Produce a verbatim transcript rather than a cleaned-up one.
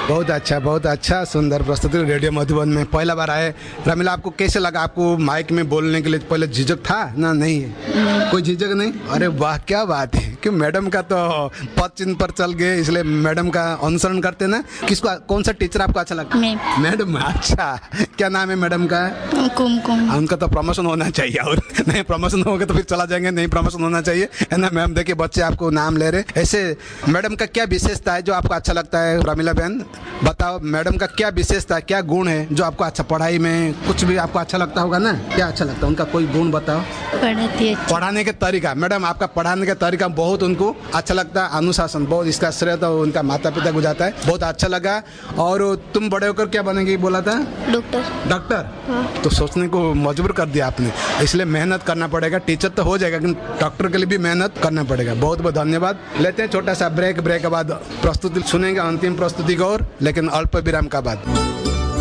बहुत अच्छा, बहुत अच्छा, सुंदर प्रस्तुति रेडियो मधुबन में पहला बार आए। रमीला, आपको कैसे लगा? आपको माइक में बोलने के लिए पहले झिझक था ना? नहीं, कोई झिझक नहीं? अरे वाह, क्या बात है कि मैडम का तो पद चिन्ह पर चल गए, इसलिए मैडम का अनुसरण करते ना। किसको, कौन सा टीचर आपको अच्छा लगता है? मैडम। अच्छा, क्या नाम है मैडम का? कुमकुम। उनका तो प्रमोशन होना चाहिए, और नहीं प्रमोशन होगा तो फिर चला जाएंगे, नहीं प्रमोशन होना चाहिए, है ना मैम? देखिए बच्चे आपको नाम ले रहे। ऐसे मैडम का क्या विशेषता है जो आपको अच्छा लगता है? रमीला बहन बताओ, मैडम का क्या विशेषता, क्या गुण है जो आपको अच्छा, पढ़ाई में कुछ भी आपको अच्छा लगता होगा ना? क्या अच्छा लगता है उनका, कोई गुण बताओ। पढ़ाती है। पढ़ाने के तरीका, मैडम आपका पढ़ाने का तरीका बहुत उनको अच्छा लगता है, अनुशासन बहुत, इसका श्रेय तो उनका माता पिता को जाता है। बहुत अच्छा लगा। और तुम बड़े होकर क्या बनेंगे बोला था? डॉक्टर। डॉक्टर? तो सोचने को मजबूर कर दिया आपने, इसलिए मेहनत करना पड़ेगा। टीचर तो हो जाएगा, लेकिन डॉक्टर के लिए भी मेहनत करना पड़ेगा। बहुत बहुत धन्यवाद। लेते हैं छोटा सा ब्रेक, ब्रेक के बाद प्रस्तुति सुनेंगे, अंतिम प्रस्तुति को, और लेकिन अल्प विराम का बाद।